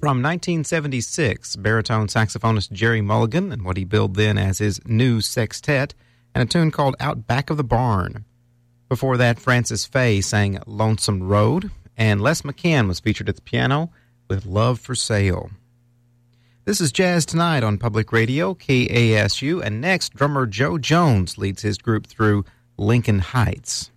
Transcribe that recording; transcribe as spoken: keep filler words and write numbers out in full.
From nineteen seventy-six, baritone saxophonist Jerry Mulligan and what he billed then as his new sextet, and a tune called Out Back of the Barn. Before that, Francis Faye sang Lonesome Road, and Les McCann was featured at the piano with Love for Sale. This is Jazz Tonight on Public Radio, K A S U, and next, drummer Joe Jones leads his group through Lincoln Heights.